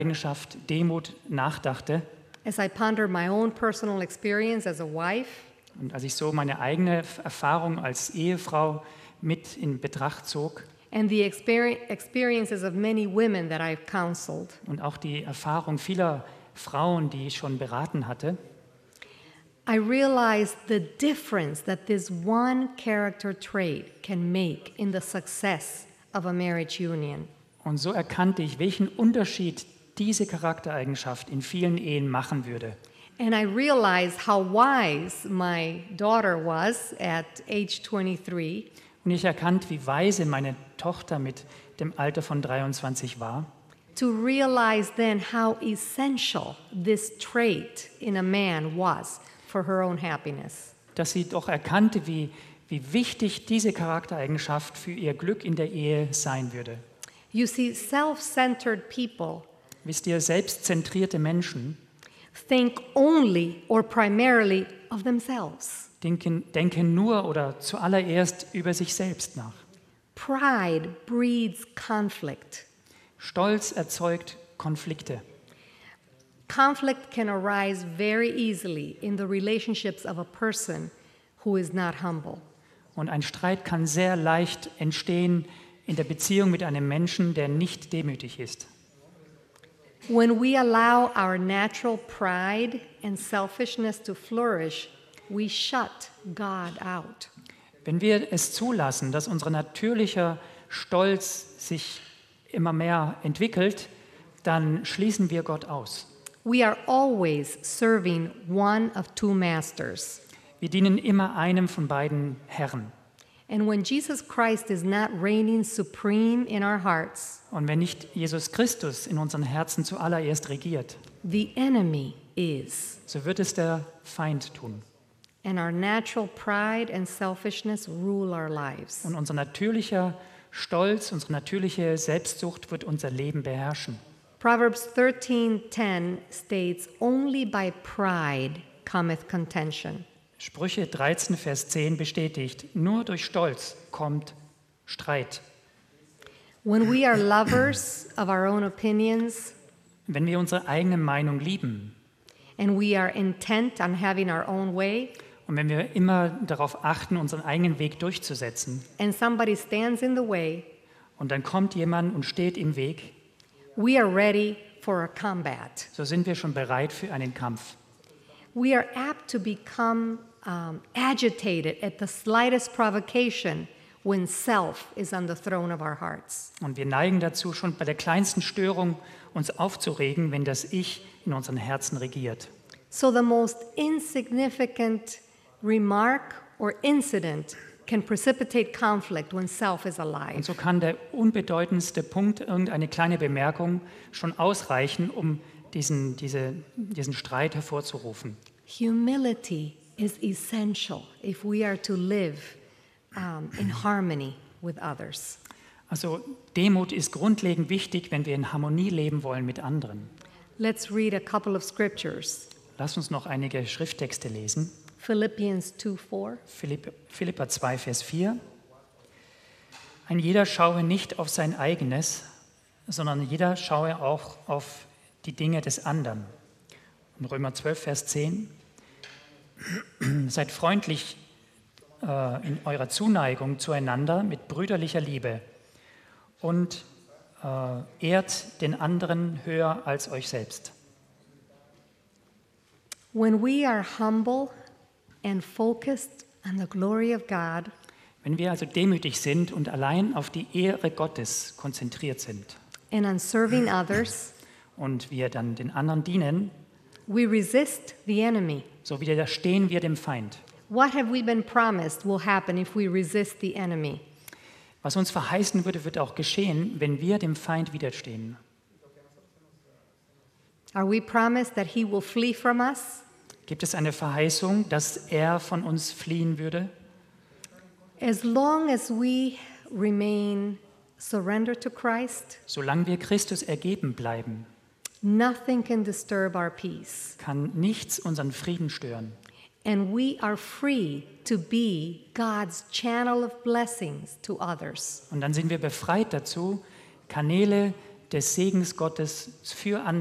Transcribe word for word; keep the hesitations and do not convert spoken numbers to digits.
Eigenschaft Demut nachdachte as I pondered my own personal experience as a wife, und als ich so meine eigene Erfahrung als Ehefrau mit in Betracht zog and the experi- experiences of many women that I've counseled, und auch die Erfahrung vieler Frauen, die ich schon beraten hatte, I realized the difference that this one character trait can make in the success of a marriage union. und so erkannte ich, welchen Unterschied diese Charaktereigenschaft in vielen Ehen machen würde. And I realized how wise my daughter was at age twenty-three Und ich erkannte, wie weise meine Tochter mit dem Alter von dreiundzwanzig war, to realize then how essential this trait in a man was for her own happiness. dass sie doch erkannte, wie, wie wichtig diese Charaktereigenschaft für ihr Glück in der Ehe sein würde. You see, self-centered people Wisst ihr, selbstzentrierte Menschen think only or primarily of themselves. denken, denken nur oder zuallererst über sich selbst nach. Pride breeds conflict. Stolz erzeugt Konflikte. Conflict can arise very easily in the relationships of a person who is not humble. Und ein Streit kann sehr leicht entstehen in der Beziehung mit einem Menschen, der nicht demütig ist. When we allow our natural pride and selfishness to flourish, we shut God out. Wenn wir es zulassen, dass unser natürlicher Stolz sich immer mehr entwickelt, dann schließen wir Gott aus. We are always serving one of two masters. Wir dienen immer einem von beiden Herren. And when Jesus Christ is not reigning supreme in our hearts, Und wenn nicht Jesus Christus in unseren Herzen zuallererst regiert, the enemy is. so wird es der Feind tun. And our natural pride and selfishness rule our lives. Und unser natürlicher Stolz, unsere natürliche Selbstsucht wird unser Leben beherrschen. Proverbs thirteen ten states, "Only by pride cometh contention." Sprüche dreizehn, Vers zehn bestätigt, nur durch Stolz kommt Streit. When we are lovers of our own opinions Wenn wir unsere eigene Meinung lieben and we are intent on having our own way, und wenn wir immer darauf achten, unseren eigenen Weg durchzusetzen, and somebody stands in the way, und dann kommt jemand und steht im Weg, we are ready for a combat. so sind wir schon bereit für einen Kampf. We are apt to become um, agitated at the slightest provocation when self is on the throne of our hearts. Und wir neigen dazu, schon bei der kleinsten Störung uns aufzuregen, wenn das Ich in unseren Herzen regiert. So the most insignificant remark or incident can precipitate conflict when self is Und alive. so kann der unbedeutendste Punkt, irgendeine kleine Bemerkung, schon ausreichen, um diesen, diese, diesen Streit hervorzurufen. Humility is essential if we are to live um, in harmony with others. Also Demut ist grundlegend wichtig, wenn wir in Harmonie leben wollen mit anderen. Let's read a couple of scriptures. Lass uns noch einige Schrifttexte lesen. Philippians two four. Philipp, Philipper zwei, Vers vier. Ein jeder schaue nicht auf sein eigenes, sondern jeder schaue auch auf die Dinge des anderen. Und Römer zwölf, Vers zehn. Seid freundlich äh, in eurer Zuneigung zueinander mit brüderlicher Liebe und äh, ehrt den anderen höher als euch selbst. When we are humble and focused on the glory of God, Wenn wir also demütig sind und allein auf die Ehre Gottes konzentriert sind and on serving others, und wir dann den anderen dienen, we resist the enemy. so widerstehen wir dem Feind. What have we been promised will happen if we resist the enemy? Was uns verheißen würde, wird auch geschehen, wenn wir dem Feind widerstehen. Are we promised that he will flee from us? Gibt es eine Verheißung, dass er von uns fliehen würde? As long as we remain surrendered to Christ, Solange wir Christus ergeben bleiben, nothing can disturb our peace. kann nichts unseren Frieden stören. And we are free to be God's channel of blessings to others. Und dann sind wir befreit dazu, Kanäle des Segens Gottes für andere